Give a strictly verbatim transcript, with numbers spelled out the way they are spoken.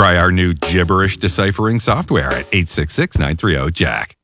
Try our new gibberish deciphering software at eight six six, nine three zero, Jack.